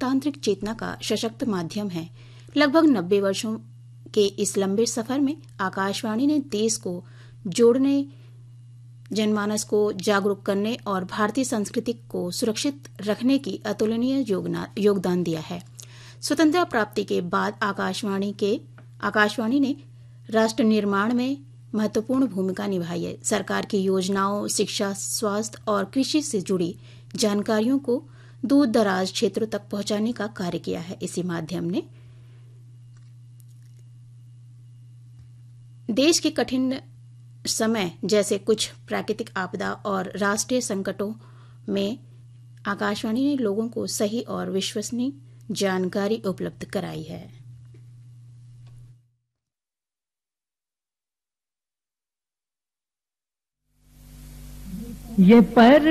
लोकतांत्रिक चेतना का सशक्त माध्यम है। लगभग 90 वर्षों के इस लंबे सफर में आकाशवाणी ने देश को जोड़ने, जनमानस को जागरूक करने और भारतीय संस्कृति को सुरक्षित रखने की अतुलनीय योगदान दिया है। स्वतंत्रता प्राप्ति के बाद आकाशवाणी ने राष्ट्र निर्माण में महत्वपूर्ण भूमिका निभाई है। सरकार की योजनाओं, शिक्षा, स्वास्थ्य और कृषि से जुड़ी जानकारियों को दूर दराज क्षेत्रों तक पहुंचाने का कार्य किया है। इसी माध्यम ने देश के कठिन समय जैसे कुछ प्राकृतिक आपदा और राष्ट्रीय संकटों में आकाशवाणी ने लोगों को सही और विश्वसनीय जानकारी उपलब्ध कराई है। ये पर